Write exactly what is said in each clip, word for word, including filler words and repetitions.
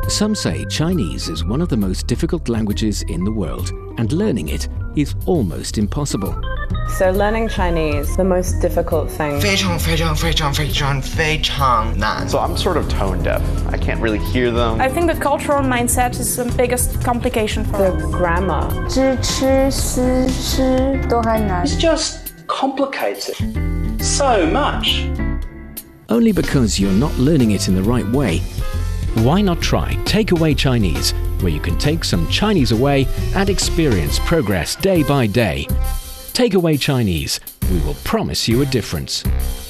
Some say Chinese is one of the most difficult languages in the world, and learning it is almost impossible. So learning Chinese, the most difficult thing. 非常非常非常非常非常难. So I'm sort of tone deaf. I can't really hear them. I think the cultural mindset is the biggest complication for The us. grammar. 知吃思吃都还难。 It's just complicated. So much. Only because you're not learning it in the right way. Why not try Takeaway Chinese, where you can take some Chinese away and experience progress day by day. Takeaway Chinese, we will promise you a difference.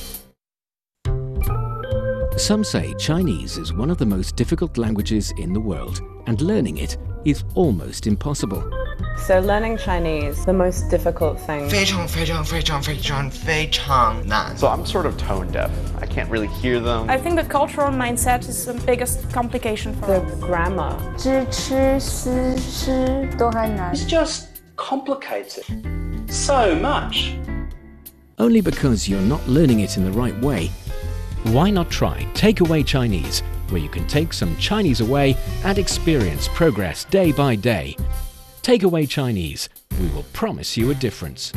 Some say Chinese is one of the most difficult languages in the world, and learning it is almost impossible. So learning Chinese, the most difficult thing. 非常非常非常非常非常难. So I'm sort of tone deaf. I can't really hear them. I think the cultural mindset is the biggest complication for The us. grammar. 知吃思吃都还难。 It's just complicated. So much. Only because you're not learning it in the right way. Why not try Takeaway Chinese, where you can take some Chinese away and experience progress day by day. Takeaway Chinese, we will promise you a difference.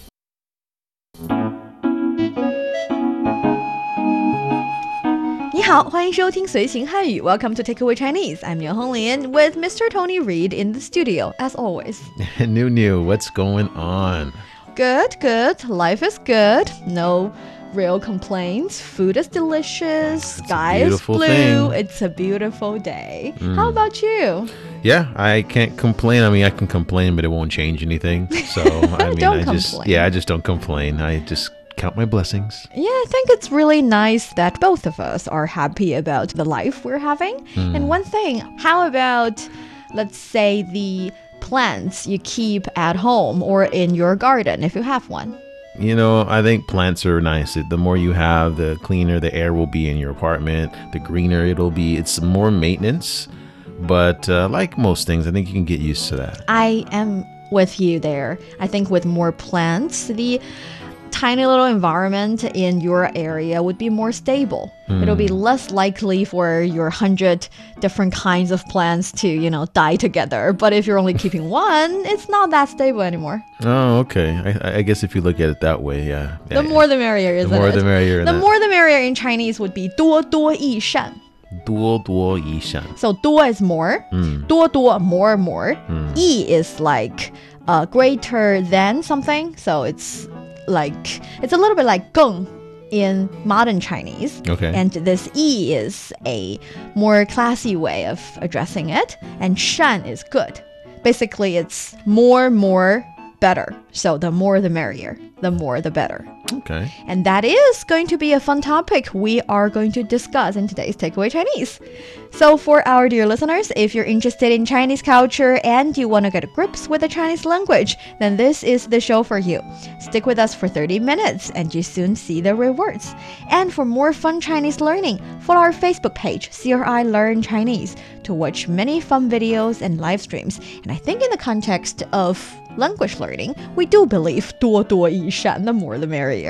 你好，欢迎收听随行汉语 Welcome to Takeaway Chinese. I'm Yuan Honglin with Mister Tony Reid in the studio, as always. New, new, what's going on? Good, good. Life is good. No real complaints. Food is delicious. Sky is beautiful blue. thing. It's a beautiful day. How about you? Yeah, I can't complain. I mean, I can complain, but it won't change anything. So, I mean, Don't I just, complain. yeah, I just don't complain. I just count my blessings. Yeah, I think it's really nice that both of us are happy about the life we're having. And one thing, how about, let's say, the plants you keep at home or in your garden if you have one? You know, I think plants are nice. The more you have, the cleaner the air will be in your apartment, the greener it'll be. It's more maintenance, but uh, like most things, I think you can get used to that. I am with you there. I think with more plants, the tiny little environment in your area would be more stable. It'll be less likely for your hundred different kinds of plants to, you know, die together. But if you're only keeping one, it's not that stable anymore. Oh, okay. I, I guess if you look at it that way, yeah. The yeah, more the merrier, isn't the more it? the merrier. The that. more the merrier in Chinese would be 多多益善. 多多益善. So 多 is more, 多多 more more. 益 is like uh, greater than something. So it's like, it's a little bit like 更 in modern Chinese. Okay. And this yi is a more classy way of addressing it. And 善 is good. Basically, it's more, more, better. So the more the merrier, the more the better. Okay. And that is going to be a fun topic we are going to discuss in today's Takeaway Chinese. So for our dear listeners, if you're interested in Chinese culture and you want to get grips with the Chinese language, then this is the show for you. Stick with us for thirty minutes and you soon see the rewards. And for more fun Chinese learning, follow our Facebook page, C R I Learn Chinese, to watch many fun videos and live streams. And I think in the context of language learning, we do believe 多多益善, the more the merrier.